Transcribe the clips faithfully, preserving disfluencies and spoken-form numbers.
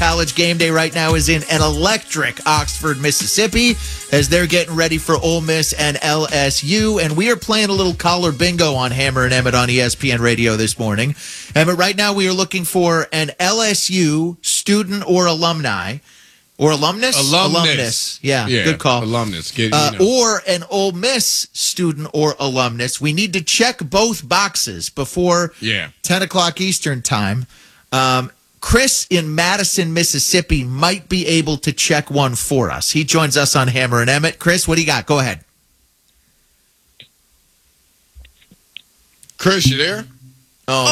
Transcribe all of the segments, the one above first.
College Game Day right now is in an electric Oxford, Mississippi, as they're getting ready for Ole Miss and L S U. And we are playing a little collar bingo on Hammer and Emmett on E S P N Radio this morning. Emmett, right now we are looking for an L S U student or alumni. Or alumnus? Alumnus. Alumnus. Yeah, yeah, good call. Alumnus. Get, uh, you know. Or an Ole Miss student or alumnus. We need to check both boxes before yeah. ten o'clock Eastern time. Um, Chris in Madison, Mississippi might be able to check one for us. He joins us on Hammer and Emmett. Chris, what do you got? Go ahead. Chris, you there? Oh,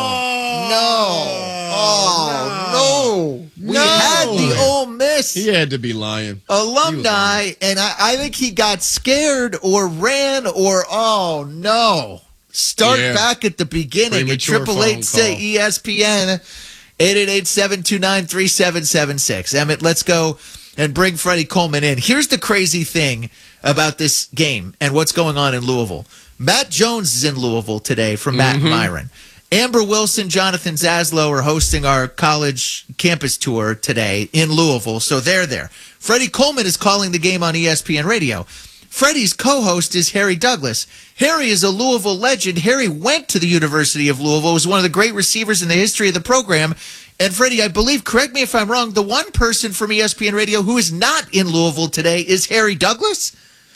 oh no. No. Oh, no. no. We no. had the Ole Miss. He had to be lying. Alumni, and I, I think he got scared or ran or, oh, no. Start yeah. back at the beginning at triple eight say E S P N, eight eight eight, seven two nine, three seven seven six. Emmett, let's go and bring Freddie Coleman in. Here's the crazy thing about this game and what's going on in Louisville. Matt Jones is in Louisville today from Matt mm-hmm. and Myron. Amber Wilson, Jonathan Zaslow are hosting our college campus tour today in Louisville, so they're there. Freddie Coleman is calling the game on E S P N Radio. Freddie's co-host is Harry Douglas. Harry is a Louisville legend. Harry went to the University of Louisville, was one of the great receivers in the history of the program. And Freddie, I believe, correct me if I'm wrong, the one person from E S P N Radio who is not in Louisville today is Harry Douglas?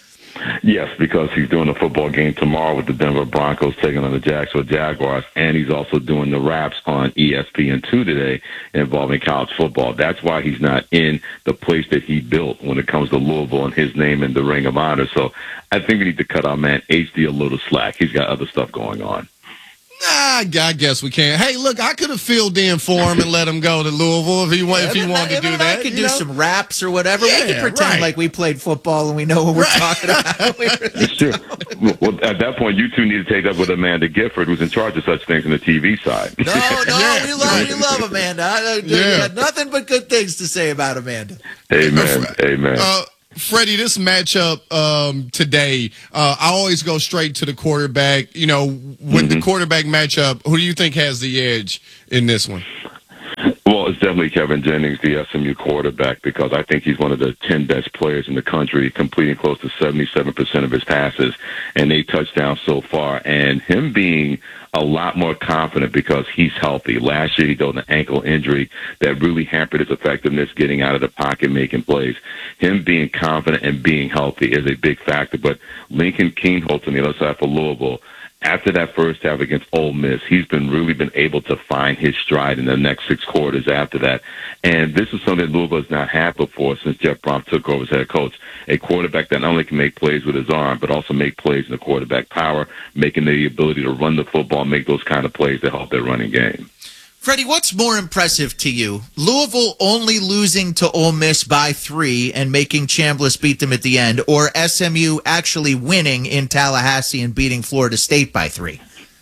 Yes, because he's doing a football game tomorrow with the Denver Broncos taking on the Jacksonville Jaguars, and he's also doing the Raps on E S P N two today involving college football. That's why he's not in the place that he built when it comes to Louisville and his name in the Ring of Honor. So I think we need to cut our man H D a little slack. He's got other stuff going on. Nah, I guess we can. Hey, look, I could have filled in for him and let him go to Louisville if he, yeah, if he wanted to do that. I could you do know? some raps or whatever. Yeah, we could pretend right. like we played football and we know what we're right. talking about. We really it's true. Well, at that point, you two need to take up with Amanda Gifford, who's in charge of such things on the T V side. No, no, yeah. we love, we love Amanda. I, I, yeah. got nothing but good things to say about Amanda. Amen. Amen. Uh, Freddie, this matchup um, today, uh, I always go straight to the quarterback. You know, with mm-hmm. the quarterback matchup, who do you think has the edge in this one? Well, it's definitely Kevin Jennings, the S M U quarterback, because I think he's one of the ten best players in the country, completing close to seventy-seven percent of his passes and eight touchdowns so far. And him being a lot more confident because he's healthy. Last year, he dealt an ankle injury that really hampered his effectiveness getting out of the pocket, making plays. Him being confident and being healthy is a big factor. But Lincoln Keenholz on the other side for Louisville, after that first half against Ole Miss, he's been really been able to find his stride in the next six quarters after that. And this is something Louisville has not had before since Jeff Brom took over as head coach. A quarterback that not only can make plays with his arm, but also make plays in the quarterback power, making the ability to run the football, make those kind of plays that help their running game. Freddie, what's more impressive to you? Louisville only losing to Ole Miss by three and making Chambliss beat them at the end, or S M U actually winning in Tallahassee and beating Florida State by three?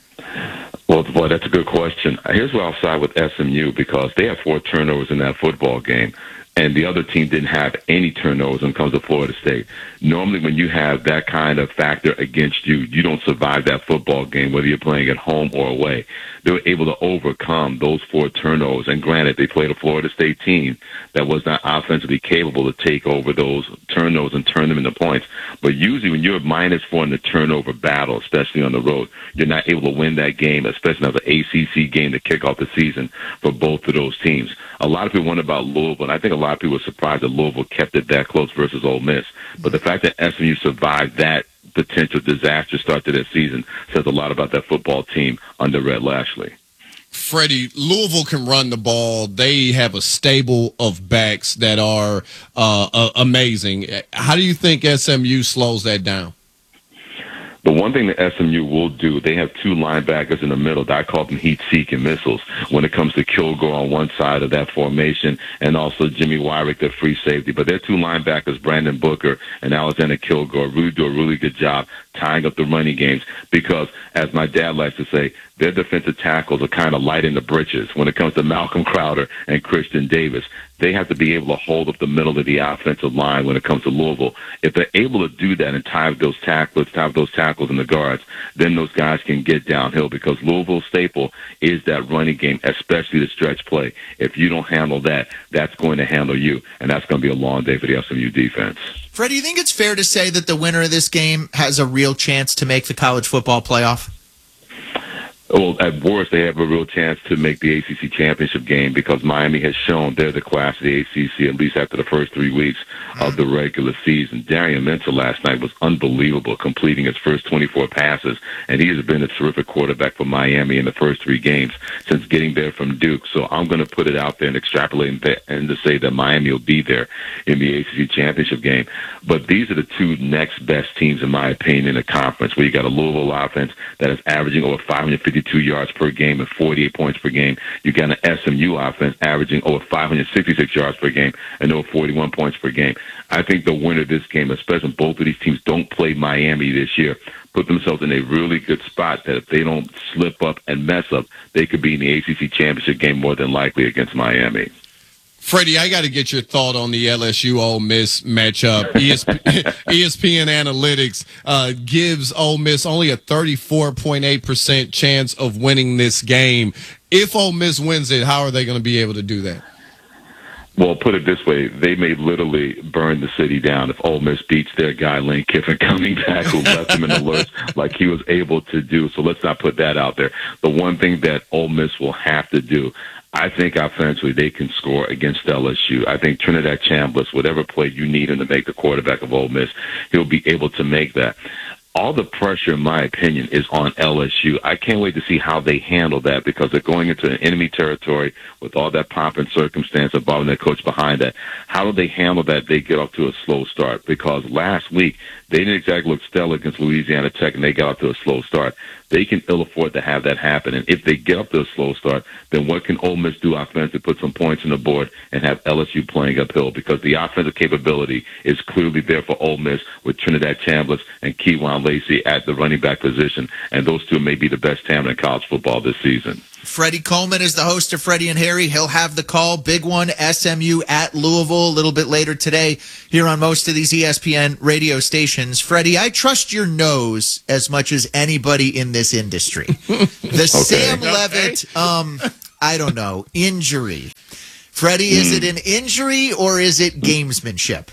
Well, boy, that's a good question. Here's where I'll side with S M U because they had four turnovers in that football game. And the other team didn't have any turnovers when it comes to Florida State. Normally when you have that kind of factor against you, you don't survive that football game, whether you're playing at home or away. They were able to overcome those four turnovers. And granted, they played a Florida State team that was not offensively capable to take over those turnovers and turn them into points. But usually when you're minus four in the turnover battle, especially on the road, you're not able to win that game, especially as an A C C game to kick off the season for both of those teams. A lot of people wonder about Louisville, and I think a lot of people were surprised that Louisville kept it that close versus Ole Miss. But the fact that S M U survived that potential disaster start to their season says a lot about that football team under Red Lashley. Freddie, Louisville can run the ball. They have a stable of backs that are uh, uh, amazing. How do you think S M U slows that down? The one thing that S M U will do, they have two linebackers in the middle. I call them heat-seeking missiles when it comes to Kilgore on one side of that formation and also Jimmy Wyrick, their free safety. But their two linebackers, Brandon Booker and Alexander Kilgore, really do a really good job tying up the running games, because, as my dad likes to say, their defensive tackles are kind of light in the britches when it comes to Malcolm Crowder and Christian Davis. They have to be able to hold up the middle of the offensive line when it comes to Louisville. If they're able to do that and tie up those tackles, tie up those tackles in the guards, then those guys can get downhill, because Louisville's staple is that running game, especially the stretch play. If you don't handle that, that's going to handle you, and that's going to be a long day for the S M U defense. Fred, do you think it's fair to say that the winner of this game has a real chance to make the college football playoff? Well, at worst, they have a real chance to make the A C C championship game, because Miami has shown they're the class of the A C C, at least after the first three weeks of the regular season. Darian Minter last night was unbelievable, completing his first twenty-four passes, and he has been a terrific quarterback for Miami in the first three games since getting there from Duke. So I'm going to put it out there and extrapolate and to say that Miami will be there in the A C C championship game. But these are the two next best teams, in my opinion, in the conference, where you got a Louisville offense that is averaging over five hundred fifty-two yards per game and forty-eight points per game. You got an S M U offense averaging over five hundred sixty-six yards per game and over forty-one points per game. I think the winner of this game, especially when both of these teams don't play Miami this year, put themselves in a really good spot that if they don't slip up and mess up, they could be in the A C C championship game more than likely against Miami. Freddie, I got to get your thought on the L S U Ole Miss matchup. E S P, E S P N Analytics uh, gives Ole Miss only a thirty-four point eight percent chance of winning this game. If Ole Miss wins it, how are they going to be able to do that? Well, put it this way, they may literally burn the city down if Ole Miss beats their guy, Lane Kiffin, coming back, who left them in the lurch like he was able to do. So let's not put that out there. The one thing that Ole Miss will have to do, I think offensively they can score against L S U. I think Trinidad Chambliss, whatever play you need him to make the quarterback of Ole Miss, he'll be able to make that. All the pressure, in my opinion, is on L S U. I can't wait to see how they handle that, because they're going into an enemy territory with all that pomp and circumstance involving their coach behind that. How do they handle that? They get off to a slow start, because last week they didn't exactly look stellar against Louisiana Tech, and they got off to a slow start. They can ill afford to have that happen. And if they get up to a slow start, then what can Ole Miss do offensively? Put some points on the board and have L S U playing uphill, because the offensive capability is clearly there for Ole Miss with Trinidad Chambliss and Keywan Lacey at the running back position. And those two may be the best talent in college football this season. Freddie Coleman is the host of Freddie and Harry. He'll have the call. Big one, S M U at Louisville, a little bit later today here on most of these E S P N radio stations. Freddie, I trust your nose as much as anybody in this industry. The okay. Sam Levitt, um, I don't know, injury. Freddie, mm. is it an injury or is it gamesmanship?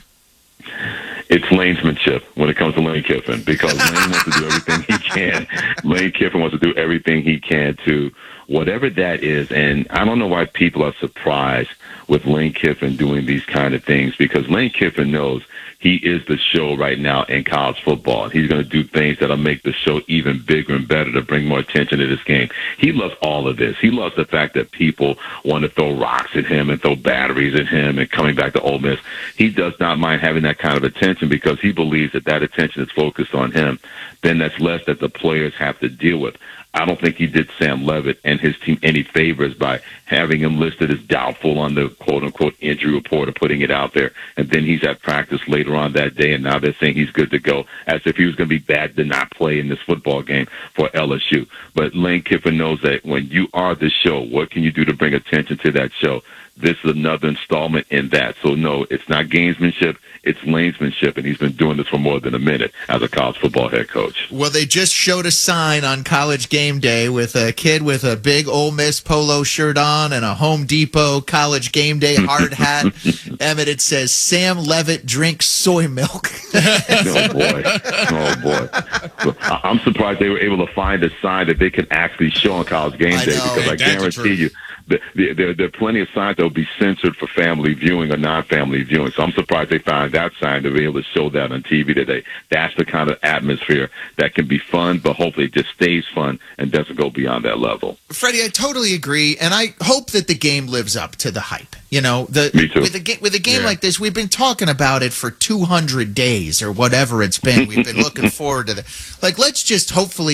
It's lanesmanship when it comes to Lane Kiffin, because Lane wants to do everything he can. Lane Kiffin wants to do everything he can to whatever that is. And I don't know why people are surprised with Lane Kiffin doing these kind of things, because Lane Kiffin knows he is the show right now in college football. He's going to do things that'll make the show even bigger and better to bring more attention to this game. He loves all of this. He loves the fact that people want to throw rocks at him and throw batteries at him and coming back to Ole Miss. He does not mind having that kind of attention, because he believes that that attention is focused on him. Then that's less that the players have to deal with. I don't think he did Sam Levitt and his team any favors by having him listed as doubtful on the quote-unquote injury report or putting it out there. And then he's at practice later on that day, and now they're saying he's good to go, as if he was going to be bad to not play in this football game for L S U. But Lane Kiffin knows that when you are the show, what can you do to bring attention to that show? This is another installment in that. So, no, it's not gamesmanship. It's lanesmanship, and he's been doing this for more than a minute as a college football head coach. Well, they just showed a sign on College Game Day with a kid with a big Ole Miss polo shirt on and a Home Depot College Game Day hard hat. Emmett, it says, Sam Levitt drinks soy milk. Oh, boy. Oh, boy. I'm surprised they were able to find a sign that they can actually show on College Game Day, because I guarantee you, There, there, there are plenty of signs that will be censored for family viewing or non-family viewing. So I'm surprised they found that sign to be able to show that on T V today. That's the kind of atmosphere that can be fun, but hopefully it just stays fun and doesn't go beyond that level. Freddie, I totally agree, and I hope that the game lives up to the hype. You know, the Me too. with a, with a game yeah. like this, we've been talking about it for two hundred days or whatever it's been. We've been looking forward to that. Like, let's just hopefully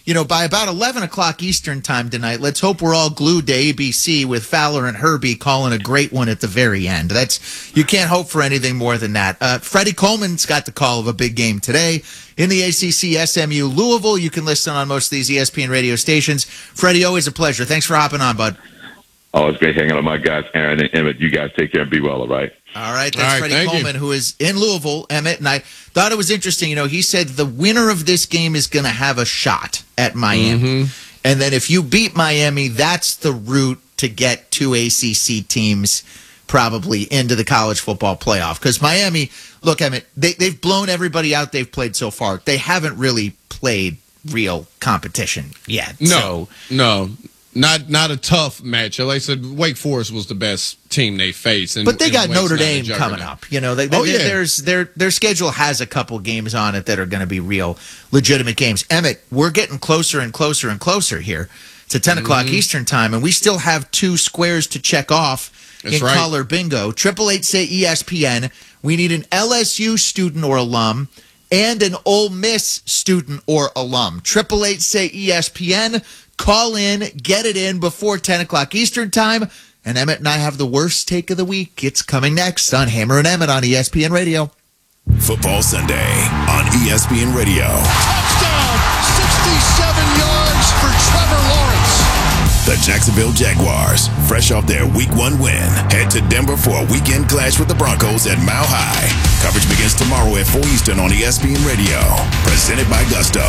you know, by about eleven o'clock Eastern time tonight, let's hope we're all glued to A B C with Fowler and Herbie calling a great one at the very end. That's, you can't hope for anything more than that. Uh, Freddie Coleman's got the call of a big game today in the A C C S M U Louisville. You can listen on most of these E S P N radio stations. Freddie, always a pleasure. Thanks for hopping on, bud. Oh, it's great hanging out with my guys, Aaron and Emmett. You guys take care and be well, all right? All right. That's all right, Freddie Coleman, you. who is in Louisville, Emmett. And I thought it was interesting. You know, he said the winner of this game is going to have a shot at Miami. Mm-hmm. And then if you beat Miami, that's the route to get two A C C teams probably into the college football playoff. Because Miami, look, Emmett, they, they've blown everybody out they've played so far. They haven't really played real competition yet. No, so. no. Not not a tough match. Like I said, Wake Forest was the best team they faced. And, but they got Wake's Notre Dame coming up. You know, they, they, oh, yeah. there's their their schedule has a couple games on it that are going to be real legitimate games. Emmett, we're getting closer and closer and closer here to ten mm-hmm. o'clock Eastern time, and we still have two squares to check off That's in right. Caller Bingo. Triple eight say E S P N. We need an L S U student or alum and an Ole Miss student or alum. Triple eight say E S P N. Call in, get it in before ten o'clock Eastern time. And Emmett and I have the worst take of the week. It's coming next on Hammer and Emmett on E S P N Radio. Football Sunday on E S P N Radio. Touchdown! sixty-seven yards for Trevor Lawrence. The Jacksonville Jaguars, fresh off their week one win, head to Denver for a weekend clash with the Broncos at Mile High. Coverage begins tomorrow at four Eastern on E S P N Radio. Presented by Gusto.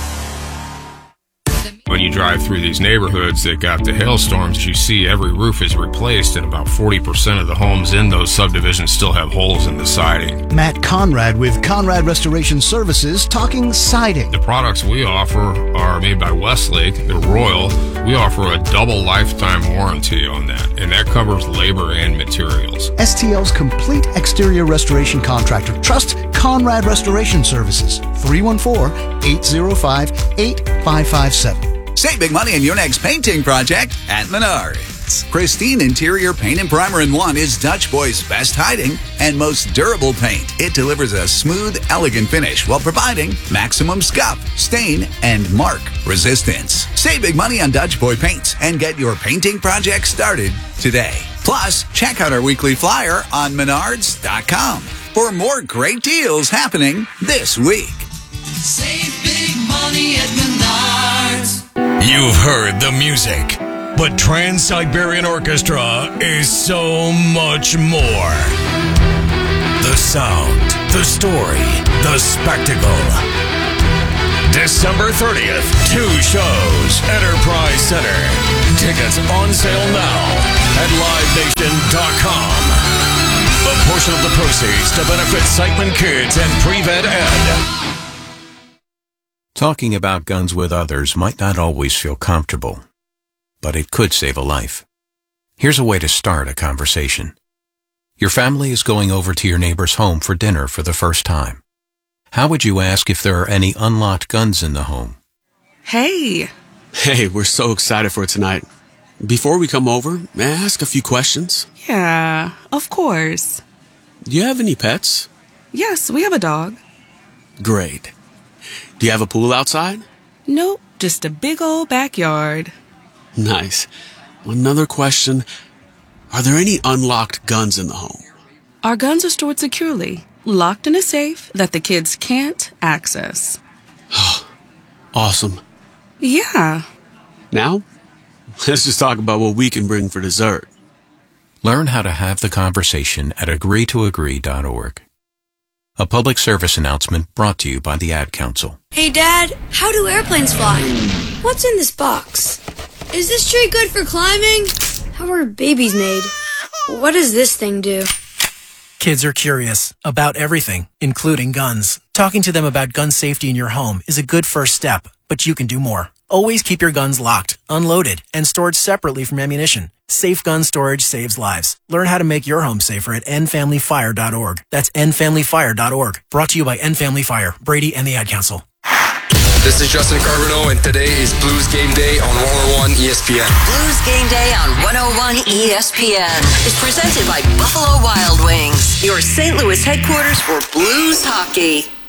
When you drive through these neighborhoods that got the hailstorms, you see every roof is replaced, and about forty percent of the homes in those subdivisions still have holes in the siding. Matt Conrad with Conrad Restoration Services talking siding. The products we offer are made by Westlake. They're Royal. We offer a double lifetime warranty on that, and that covers labor and materials. S T L's complete exterior restoration contractor. Trust Conrad Restoration Services. three one four, eight zero five, eight five five seven. Save big money on your next painting project at Menards. Pristine interior paint and primer in one is Dutch Boy's best hiding and most durable paint. It delivers a smooth, elegant finish while providing maximum scuff, stain, and mark resistance. Save big money on Dutch Boy paints and get your painting project started today. Plus, check out our weekly flyer on menards dot com for more great deals happening this week. Save big money at Menards. You've heard the music, but Trans-Siberian Orchestra is so much more. The sound, the story, the spectacle. December thirtieth, two shows, Enterprise Center. Tickets on sale now at live nation dot com. A portion of the proceeds to benefit Siteman Kids and Pre-Vet Ed. Talking about guns with others might not always feel comfortable, but it could save a life. Here's a way to start a conversation. Your family is going over to your neighbor's home for dinner for the first time. How would you ask if there are any unlocked guns in the home? Hey. Hey, we're so excited for tonight. Before we come over, may I ask a few questions? Yeah, of course. Do you have any pets? Yes, we have a dog. Great. Do you have a pool outside? Nope, just a big old backyard. Nice. Another question. Are there any unlocked guns in the home? Our guns are stored securely, locked in a safe that the kids can't access. Awesome. Yeah. Now, let's just talk about what we can bring for dessert. Learn how to have the conversation at agree to agree dot org. A public service announcement brought to you by the Ad Council. Hey, Dad, how do airplanes fly? What's in this box? Is this tree good for climbing? How are babies made? What does this thing do? Kids are curious about everything, including guns. Talking to them about gun safety in your home is a good first step, but you can do more. Always keep your guns locked, unloaded, and stored separately from ammunition. Safe gun storage saves lives. Learn how to make your home safer at end family fire dot org. That's end family fire dot org. Brought to you by End Family Fire, Brady, and the Ad Council. This is Justin Carbonneau, and today is Blues Game Day on one oh one E S P N. Blues Game Day on one oh one E S P N is presented by Buffalo Wild Wings, your Saint Louis headquarters for Blues hockey.